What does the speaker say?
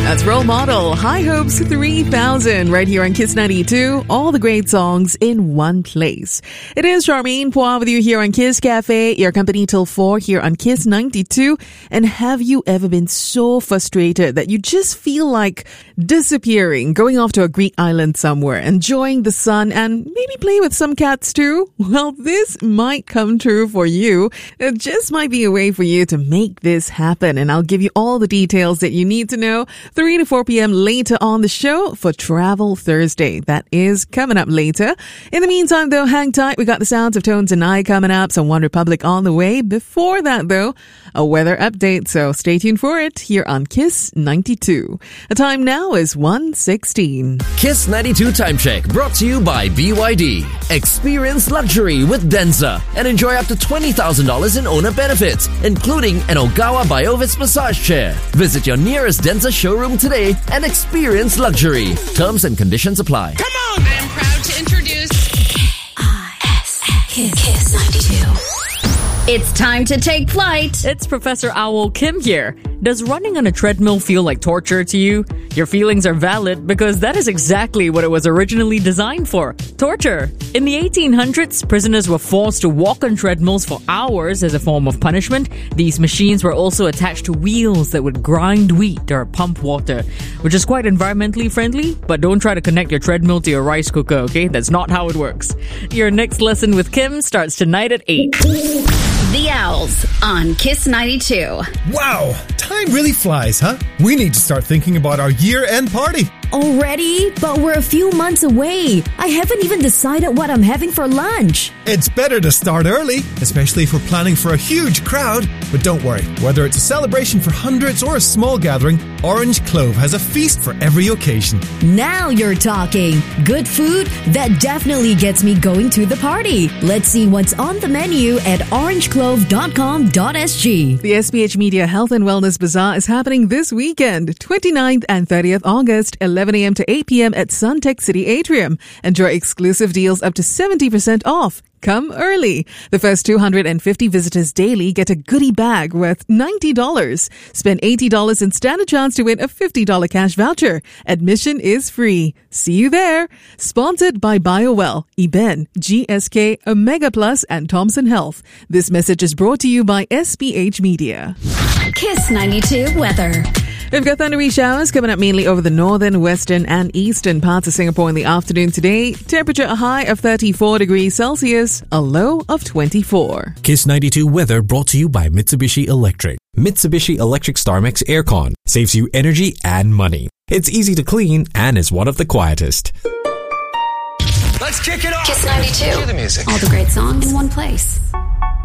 That's Role Model, High Hopes 3000, right here on Kiss 92. All the great songs in one place. It is Charmaine Poir with you here on Kiss Cafe, your company till 4 here on Kiss 92. And have you ever been so frustrated that you just feel like disappearing, going off to a Greek island somewhere, enjoying the sun and maybe play with some cats too? Well, this might come true for you. It just might be a way for you to make this happen. And I'll give you all the details that you need to know 3 to 4 p.m. later on the show for Travel Thursday. That is coming up later. In the meantime, though, hang tight. We got the sounds of Tones and I coming up. Some One Republic on the way. Before that, though, a weather update. So stay tuned for it here on Kiss 92. The time now is 1:16. Kiss 92 Time Check brought to you by BYD. Experience luxury with Denza and enjoy up to $20,000 in owner benefits, including an Ogawa Biovis massage chair. Visit your nearest Denza showroom today and experience luxury. Terms and conditions apply. Come on! I am proud to introduce Kiss 92. It's time to take flight. It's Professor Owl Kim here. Does running on a treadmill feel like torture to you? Your feelings are valid because that is exactly what it was originally designed for. Torture. In the 1800s, prisoners were forced to walk on treadmills for hours as a form of punishment. These machines were also attached to wheels that would grind wheat or pump water, which is quite environmentally friendly, but don't try to connect your treadmill to your rice cooker, okay? That's not how it works. Your next lesson with Kim starts tonight at 8. The Owls on Kiss 92. Wow, time really flies, huh? We need to start thinking about our year-end party. Already? But we're a few months away. I haven't even decided what I'm having for lunch. It's better to start early, especially if we're planning for a huge crowd. But don't worry, whether it's a celebration for hundreds or a small gathering, Orange Clove has a feast for every occasion. Now you're talking. Good food? That definitely gets me going to the party. Let's see what's on the menu at orangeclove.com.sg. The SPH Media Health and Wellness Bazaar is happening this weekend, 29th and 30th August, 11 a.m. to 8 p.m. at Suntec City Atrium. Enjoy exclusive deals up to 70% off. Come early. The first 250 visitors daily get a goodie bag worth $90. Spend $80 and stand a chance to win a $50 cash voucher. Admission is free. See you there. Sponsored by BioWell, Eben, GSK, Omega Plus, and Thompson Health. This message is brought to you by SPH Media. Kiss 92 weather. We've got thundery showers coming up mainly over the northern, western and eastern parts of Singapore in the afternoon today. Temperature a high of 34 degrees Celsius, a low of 24. Kiss 92 weather brought to you by Mitsubishi Electric. Mitsubishi Electric StarMax Aircon saves you energy and money. It's easy to clean and is one of the quietest. Let's kick it off. Kiss 92. Cue the music. All the great songs in one place.